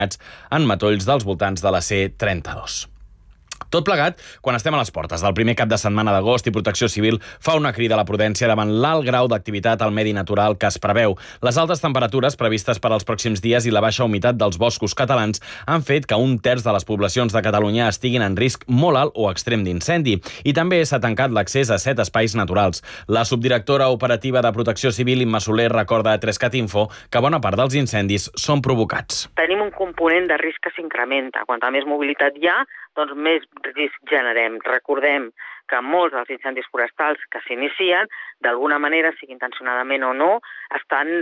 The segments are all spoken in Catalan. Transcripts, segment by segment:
en matolls dels voltants de la C32. Tot plegat, quan estem a les portes del primer cap de setmana d'agost i Protecció Civil fa una crida a la prudència davant l'alt grau d'activitat al medi natural que es preveu. Les altes temperatures previstes per als pròxims dies i la baixa humitat dels boscos catalans han fet que un terç de les poblacions de Catalunya estiguin en risc molt alt o extrem d'incendi. I també s'ha tancat l'accés a 7 espais naturals. La subdirectora operativa de Protecció Civil, Imma Soler, recorda a 3CAT Info que bona part dels incendis són provocats. Tenim un component de risc que s'incrementa. Quanta més mobilitat hi ha, doncs més risc generem. Recordem que molts dels incendis forestals que s'inicien, d'alguna manera, sigui intencionadament o no, estan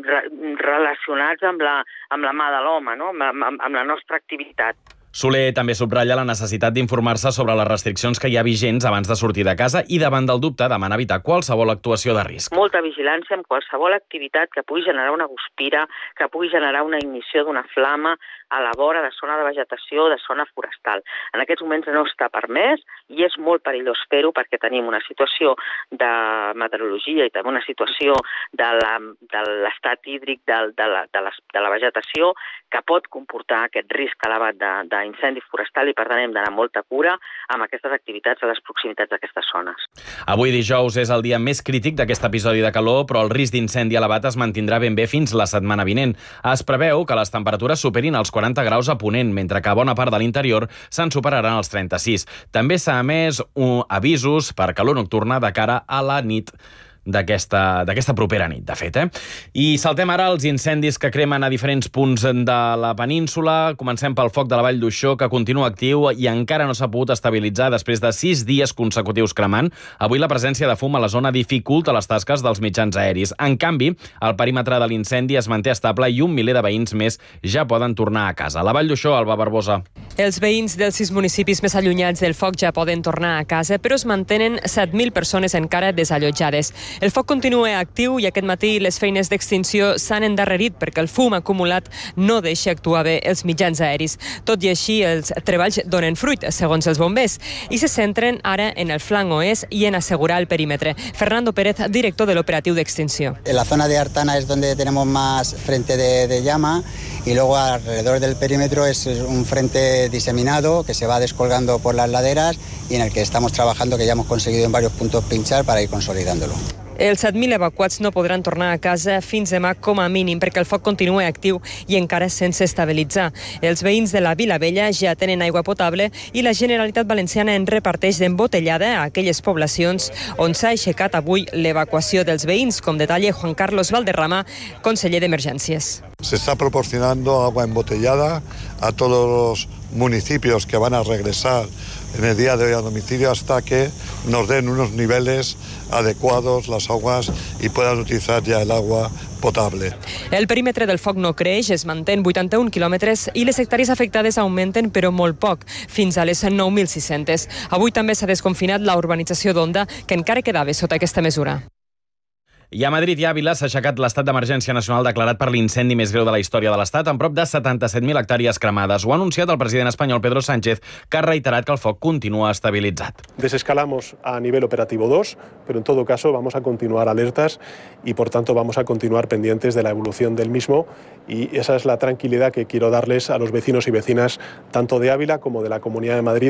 relacionats amb la mà de l'home, no? amb la nostra activitat. Soler també subratlla la necessitat d'informar-se sobre les restriccions que hi ha vigents abans de sortir de casa i davant del dubte demana evitar qualsevol actuació de risc. Molta vigilància amb qualsevol activitat que pugui generar una guspira, que pugui generar una ignició d'una flama a la vora de zona de vegetació, de zona forestal. En aquests moments no està permès i és molt perillós fer-ho perquè tenim una situació de meteorologia i també una situació de l'estat hídric de la vegetació que pot comportar aquest risc elevat d'incendi forestal i per tant hem d'anar amb molta cura amb aquestes activitats a les proximitats d'aquestes zones. Avui dijous és el dia més crític d'aquest episodi de calor, però el risc d'incendi elevat es mantindrà ben bé fins la setmana vinent. Es preveu que les temperatures superin els 40 graus a Ponent, mentre que a bona part de l'interior se'n superaran els 36. També s'ha emès avisos per calor nocturna de cara a la nit d'aquesta propera nit, de fet. I saltem ara als incendis que cremen a diferents punts de la península. Comencem pel foc de la Vall d'Uixó, que continua actiu i encara no s'ha pogut estabilitzar després de 6 dies consecutius cremant. Avui la presència de fum a la zona dificulta les tasques dels mitjans aeris. En canvi, el perímetre de l'incendi es manté estable i 1 miler de veïns més ja poden tornar a casa. A la Vall d'Uixó, Alba Barbosa. Els veïns dels 6 municipis més allunyats del foc ja poden tornar a casa, però es mantenen 7.000 persones encara desallotjades. El foc continua actiu i aquest matí les feines d'extinció s'han endarrerit perquè el fum acumulat no deixa actuar bé els mitjans aeris. Tot i així, els treballs donen fruit, segons els bombers, i se centren ara en el flanc oest i en assegurar el perímetre. Fernando Pérez, director de l'operatiu d'extinció. En la zona de Artana es donde tenemos más frente de llama y luego alrededor del perímetro es un frente diseminado que se va descolgando por las laderas y en el que estamos trabajando, que ya hemos conseguido en varios puntos pinchar para ir consolidándolo. Els 7.000 evacuats no podran tornar a casa fins demà com a mínim perquè el foc continua actiu i encara sense estabilitzar. Els veïns de la Vila Vella ja tenen aigua potable i la Generalitat Valenciana en reparteix d'embotellada a aquelles poblacions on s'ha aixecat avui l'evacuació dels veïns, com detalla Juan Carlos Valderrama, conseller d'Emergències. Se está proporcionando agua embotellada a todos los municipios que van a regresar en el día de hoy a domicilio hasta que nos den unos niveles adecuados las aguas y puedan utilizar ya el agua potable. El perímetre del foc no creix, es manté en 81 quilòmetres i les hectàrees afectades augmenten però molt poc, fins a les 9.600. Avui també s'ha desconfinat la urbanització d'Onda, que encara quedava sota aquesta mesura. I a Madrid i Àvila s'ha aixecat l'estat d'emergència nacional declarat per l'incendi més greu de la història de l'Estat, amb prop de 77.000 hectàrees cremades. Ho ha anunciat el president espanyol Pedro Sánchez, que ha reiterat que el foc continua estabilitzat. Desescalamos a nivel operativo 2, pero en todo caso vamos a continuar alertas y por tanto vamos a continuar pendientes de la evolución del mismo, y esa es la tranquilidad que quiero darles a los vecinos y vecinas tanto de Àvila como de la Comunidad de Madrid.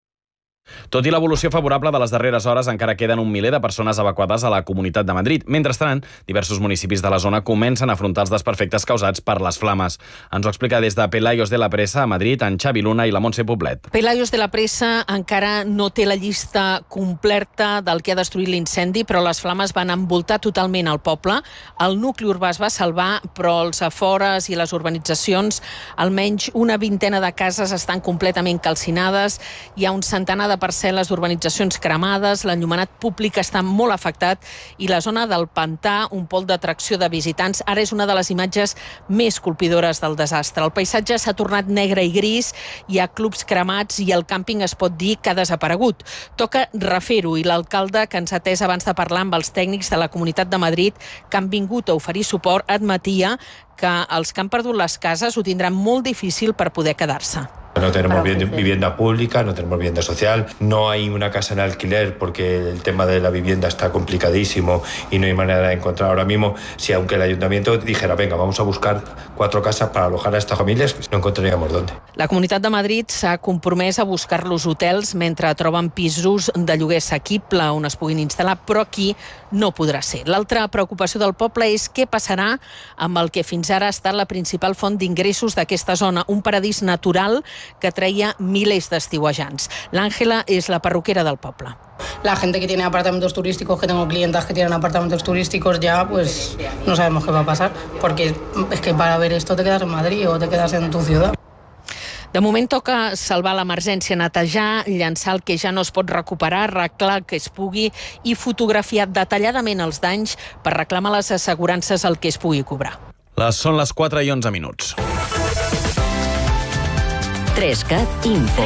Tot i l'evolució favorable de les darreres hores, encara queden 1 miler de persones evacuades a la Comunitat de Madrid. Mentrestant, diversos municipis de la zona comencen a afrontar els desperfectes causats per les flames. Ens ho explica des de Pelayos de la Pressa, a Madrid, en Xavi Luna i la Montse Poblet. Pelayos de la Pressa encara no té la llista completa del que ha destruït l'incendi, però les flames van envoltar totalment el poble. El nucli urbà es va salvar, però els afores i les urbanitzacions, almenys una vintena de cases estan completament calcinades, hi ha un centenar de parcel·les d'urbanitzacions cremades, l'enllumenat públic està molt afectat i la zona del pantà, un pol d'atracció de visitants, ara és una de les imatges més colpidores del desastre. El paisatge s'ha tornat negre i gris, hi ha clubs cremats i el càmping es pot dir que ha desaparegut. Toca refer-ho i l'alcalde, que ens ha atès abans de parlar amb els tècnics de la Comunitat de Madrid que han vingut a oferir suport, admetia que els que han perdut les cases ho tindran molt difícil per poder quedar-se. No tenemos vivienda pública, no tenemos vivienda social, no hay una casa en alquiler porque el tema de la vivienda está complicadísimo y no hay manera de encontrar ahora mismo. Si aunque el ayuntamiento dijera, venga, vamos a buscar 4 cases para alojar a estas famílies, no encontraríamos dónde. La Comunitat de Madrid s'ha compromès a buscar-los hotels mentre troben pisos de lloguer assequible on es puguin instal·lar, però aquí no podrà ser. L'altra preocupació del poble és què passarà amb el que fins ara ha estat la principal font d'ingressos d'aquesta zona, un paradís natural que traía miles de estiuejants. L'Àngela és la perruquera del poble. La gente que tiene apartamentos turísticos, que tengo clientas que tienen apartamentos turísticos, ya pues no sabemos qué va a pasar, porque es que para ver esto te quedas en Madrid o te quedas en tu ciudad. De moment toca salvar l'emergència, netejar, llançar el que ja no es pot recuperar, arreglar el que es pugui i fotografiar detalladament els danys per reclamar les assegurances el que es pugui cobrar. Són les 4:11. 3CAT Info.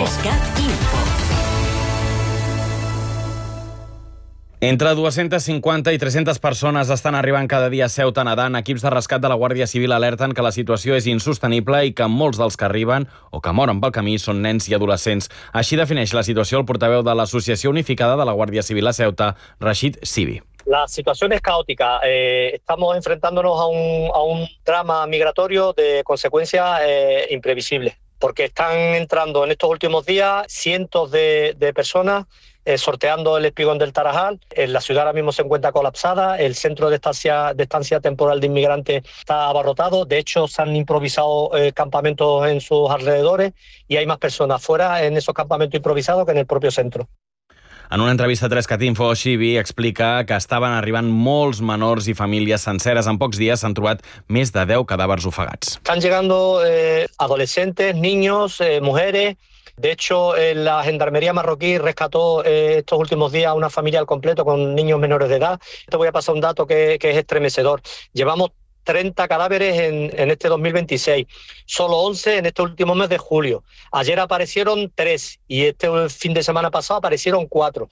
Entre 250 i 300 persones estan arribant cada dia a Ceuta nedant. Equips de rescat de la Guàrdia Civil alerten que la situació és insostenible i que molts dels que arriben o que moren pel camí són nens i adolescents. Així defineix la situació el portaveu de l'Associació Unificada de la Guàrdia Civil a Ceuta, Rashid Sibi. La situación es caótica. Estamos enfrentándonos a un drama migratorio de consecuencias imprevisibles, porque están entrando en estos últimos días cientos de personas sorteando el espigón del Tarajal. La ciudad ahora mismo se encuentra colapsada, el centro de estancia temporal de inmigrantes está abarrotado. De hecho, se han improvisado campamentos en sus alrededores y hay más personas fuera en esos campamentos improvisados que en el propio centro. En una entrevista a 3CAT Info, Xivi explica que estaven arribant molts menors i famílies senceres. En pocs dies s'han trobat més de 10 cadàvers ofegats. Están llegando adolescentes, niños, mujeres. De hecho, la Gendarmería marroquí rescató estos últimos días a una familia al completo con niños menores de edad. Te voy a pasar un dato que es estremecedor. Llevamos 30 cadáveres en este 2026, solo 11 en este último mes de julio. Ayer aparecieron 3 y este fin de semana pasado aparecieron 4.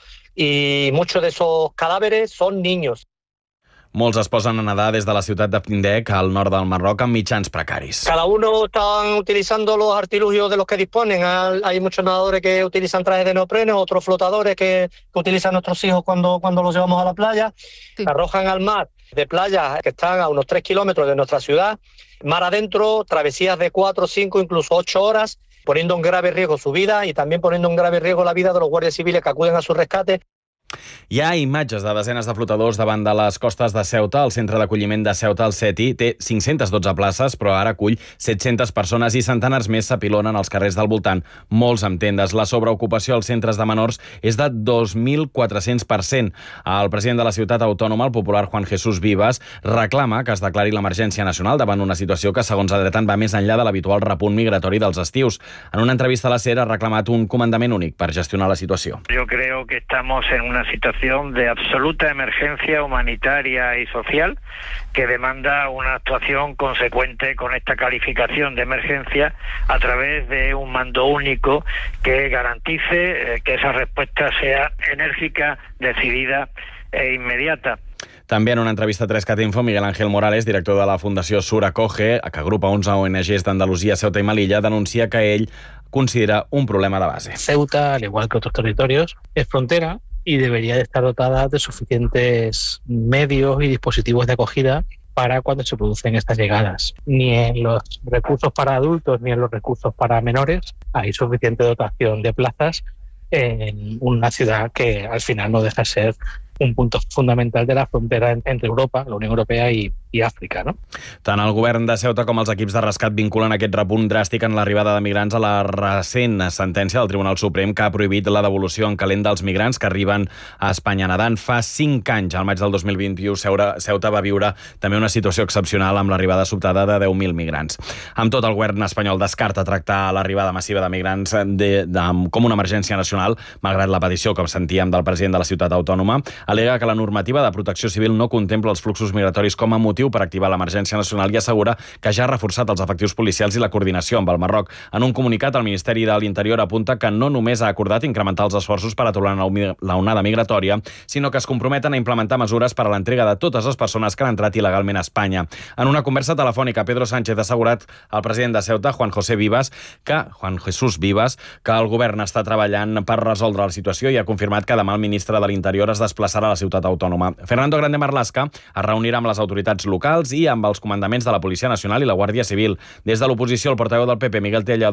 Y muchos de esos cadáveres son niños. Molts es posen a nedar des de la ciutat de Pindec, al nord del Marroc, amb mitjans precaris. Cada uno está utilizando los artilugios de los que disponen. Hay muchos nadadores que utilizan trajes de neopreno, otros flotadores que utilizan nuestros hijos cuando los llevamos a la playa. Sí. Se arrojan al mar de playas que están a unos 3 kilómetros de nuestra ciudad. Mar adentro, travesías de 4, 5, incluso 8 horas, poniendo en grave riesgo su vida y también poniendo en grave riesgo la vida de los guardias civiles que acuden a su rescate. Hi ha imatges de desenes de flotadors davant de les costes de Ceuta. El centre d'acolliment de Ceuta, el CETI, té 512 places, però ara acull 700 persones i centenars més s'apilonen als carrers del voltant, molts amb tendes. La sobreocupació als centres de menors és de 2.400%. El president de la ciutat autònoma, el popular Juan Jesús Vivas, reclama que es declari l'emergència nacional davant una situació que, segons adretant, va més enllà de l'habitual repunt migratori dels estius. En una entrevista a la SER ha reclamat un comandament únic per gestionar la situació. Yo creo que estamos en una situación de absoluta emergencia humanitaria y social que demanda una actuación consecuente con esta calificación de emergencia a través de un mando único que garantice que esa respuesta sea enérgica, decidida e inmediata. També en una entrevista a 3CAT Info, Miguel Ángel Morales, director de la Fundació Sur Acoge, que agrupa 11 ONGs d'Andalusia, Ceuta i Melilla, denuncia que ell considera un problema de base. Ceuta, al igual que otros territorios, es frontera y debería de estar dotada de suficientes medios y dispositivos de acogida para cuando se producen estas llegadas. Ni en los recursos para adultos ni en los recursos para menores hay suficiente dotación de plazas en una ciudad que al final no deja de ser un punto fundamental de la frontera entre Europa, la Unió Europea i Àfrica, no? Tant el govern de Ceuta com els equips de rescat vinculen aquest repunt dràstic en l'arribada de migrants a la recent sentència del Tribunal Suprem que ha prohibit la devolució en calent dels migrants que arriben a Espanya nedant. Fa 5 anys, al maig del 2021, Ceuta va viure també una situació excepcional amb l'arribada sobtada de 10.000 migrants. Amb tot, el govern espanyol descarta tractar l'arribada massiva de migrants com una emergència nacional, malgrat la petició, com sentíem, del president de la ciutat autònoma. al·lega que la normativa de protecció civil no contempla els fluxos migratoris com a motiu per activar l'emergència nacional i assegura que ja ha reforçat els efectius policials i la coordinació amb el Marroc. En un comunicat, el Ministeri de l'Interior apunta que no només ha acordat incrementar els esforços per aturar l'onada migratòria, sinó que es comprometen a implementar mesures per a l'entrega de totes les persones que han entrat il·legalment a Espanya. En una conversa telefònica, Pedro Sánchez ha assegurat al president de Ceuta, Juan Jesús Vivas, que el govern està treballant per resoldre la situació i ha confirmat que demà el ministre de l'Interior es desplaçarà a la ciutat autònoma. Fernando Grande Marlaska es reunirà amb les autoritats locals i amb els comandaments de la Policia Nacional i la Guàrdia Civil. Des de l'oposició, el portaveu del PP, Miguel Tellado,